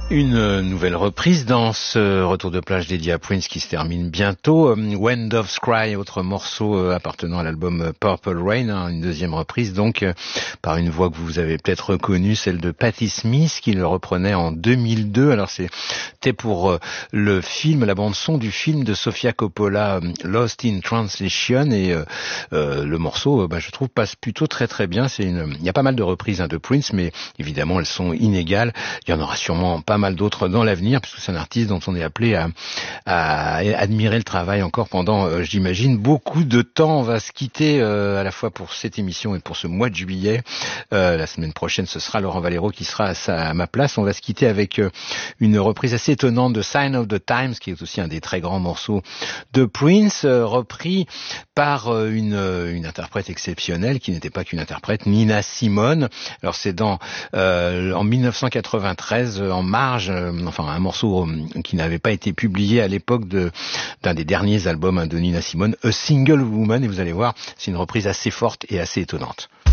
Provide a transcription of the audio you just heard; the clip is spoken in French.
Une nouvelle reprise dans ce retour de plage dédié à Prince qui se termine bientôt. When Doves Cry, autre morceau appartenant à l'album Purple Rain, une deuxième reprise donc par une voix que vous avez peut-être reconnue, celle de Patti Smith qui le reprenait en 2002. Alors c'était pour le film, la bande son du film de Sofia Coppola, Lost in Translation, et le morceau, je trouve, passe plutôt très très bien. Il y a pas mal de reprises de Prince, mais évidemment elles sont inégales. Il y en aura sûrement pas mal d'autres dans l'avenir, puisque c'est un artiste dont on est appelé à admirer le travail encore pendant, j'imagine, beaucoup de temps. On va se quitter à la fois pour cette émission et pour ce mois de juillet. La semaine prochaine, ce sera Laurent Valero qui sera à ma place. On va se quitter avec une reprise assez étonnante de Sign of the Times, qui est aussi un des très grands morceaux de Prince, repris par une interprète exceptionnelle, qui n'était pas qu'une interprète, Nina Simone. Alors c'est en 1993, en marge, un morceau qui n'avait pas été publié à l'époque d'un des derniers albums de Nina Simone, A Single Woman, et vous allez voir, c'est une reprise assez forte et assez étonnante.